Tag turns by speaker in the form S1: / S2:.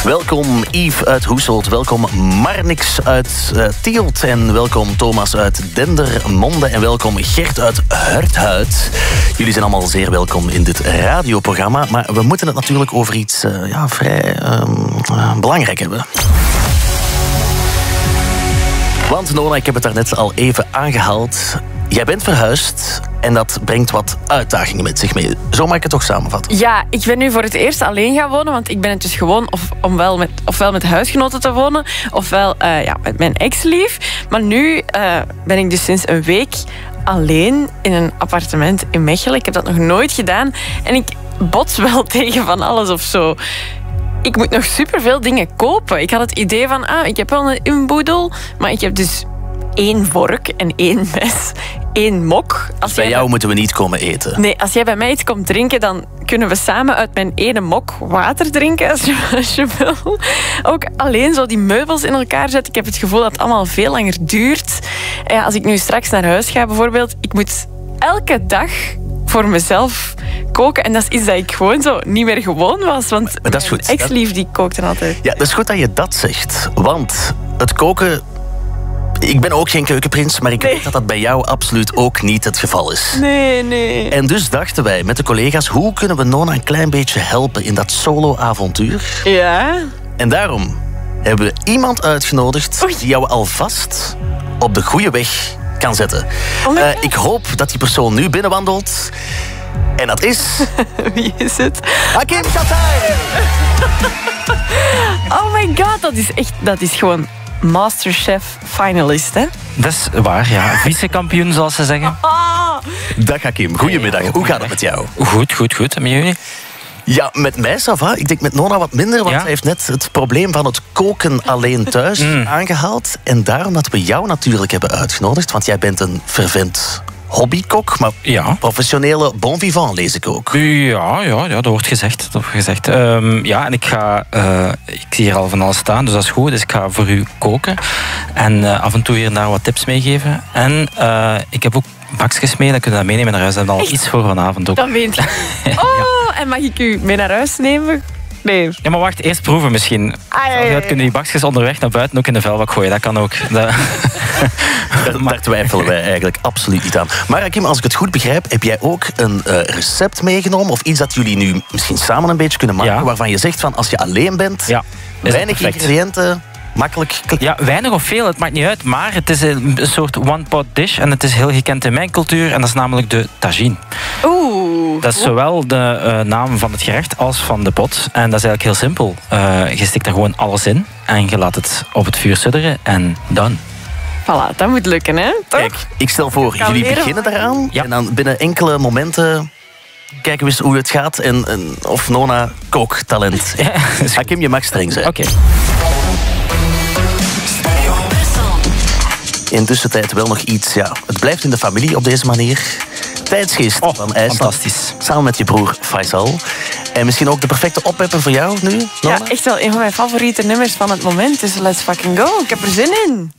S1: Welkom Yves uit Hoeselt, welkom Marnix uit Tielt en welkom Thomas uit Dendermonde en welkom Gert uit Hurthuid. Jullie zijn allemaal zeer welkom in dit radioprogramma, maar we moeten het natuurlijk over iets vrij belangrijk hebben. Want Nona, ik heb het daarnet al even aangehaald. Jij bent verhuisd en dat brengt wat uitdagingen met zich mee. Zo mag ik het toch samenvatten? Ja, ik ben nu voor het eerst alleen gaan wonen, want ik ben het dus gewoon ofwel met huisgenoten te wonen, ofwel met mijn ex-lief. Maar nu ben ik dus sinds een week alleen in een appartement in Mechelen. Ik heb dat nog nooit gedaan en ik bots wel tegen van alles of zo. Ik moet nog superveel dingen kopen. Ik had het idee van, ik heb wel een inboedel, maar ik heb dus 1 vork en 1 mes, 1 mok. Bij jou moeten we niet komen eten. Nee, als jij bij mij iets komt drinken, dan kunnen we samen uit mijn ene mok water drinken, als je wil. Ook alleen zo die meubels in elkaar zetten. Ik heb het gevoel dat het allemaal veel langer duurt. Ja, als ik nu straks naar huis ga bijvoorbeeld, ik moet elke dag voor mezelf koken. En dat is iets dat ik gewoon zo niet meer gewoon was. Want maar dat is goed. Mijn ex-lief die kookte altijd. Ja, dat is goed dat je dat zegt. Want het koken... Ik ben ook geen keukenprins, maar ik weet dat dat bij jou absoluut ook niet het geval is. Nee. En dus dachten wij met de collega's, hoe kunnen we Nona een klein beetje helpen in dat solo-avontuur? Ja. En daarom hebben we iemand uitgenodigd die jou alvast op de goede weg kan zetten. Ik hoop dat die persoon nu binnenwandelt. En dat is... Wie is het? Hakim Katai! Oh my god, dat is gewoon Masterchef finalist, hè?
S2: Dat is waar, ja. Vice-kampioen, zoals ze zeggen.
S1: Dag Hakim, goedemiddag. Hoe gaat het met jou?
S2: Goed. En met jullie?
S1: Ja, met mij, ça va. Ik denk met Nona wat minder, want zij heeft net het probleem van het koken alleen thuis aangehaald. En daarom dat we jou natuurlijk hebben uitgenodigd, want jij bent een fervent hobbykok, maar professionele bon vivant lees ik ook. Ja, dat wordt gezegd. En ik zie hier al van alles staan, dus dat is goed. Dus ik ga voor u koken en af en toe hier en daar wat tips meegeven. En ik heb ook bakjes mee, dan kunnen we dat meenemen naar huis. En dan al iets voor vanavond ook.
S3: Dat weet je. En mag ik u mee naar huis nemen? Nee.
S2: Ja, maar wacht, eerst proeven misschien. Kunnen die bakjes onderweg naar buiten ook in de vuilbak gooien. Dat kan ook.
S1: Daar twijfelen wij eigenlijk absoluut niet aan. Maar Hakim, als ik het goed begrijp, heb jij ook een recept meegenomen of iets dat jullie nu misschien samen een beetje kunnen maken, waarvan je zegt van als je alleen bent, weinig ingrediënten, makkelijk...
S2: Ja, weinig of veel, het maakt niet uit. Maar het is een soort one-pot dish en het is heel gekend in mijn cultuur en dat is namelijk de tagine. Dat is zowel de naam van het gerecht als van de pot. En dat is eigenlijk heel simpel. Je stikt er gewoon alles in en je laat het op het vuur sudderen en done.
S3: Voilà, dat moet lukken, hè? Toch?
S1: Kijk, ik stel voor, jullie beginnen daaraan. Ja. En dan binnen enkele momenten kijken we eens hoe het gaat en of Nona kooktalent. Hakim, je mag streng zijn.
S2: Oké.
S1: Intussen tijd wel nog iets, het blijft in de familie op deze manier. Tijdsgeest van IJsland.
S2: Fantastisch.
S1: Samen met je broer Faisal. En misschien ook de perfecte oppepper voor jou nu, Nona?
S3: Ja, echt wel een van mijn favoriete nummers van het moment. Dus let's fucking go. Ik heb er zin in.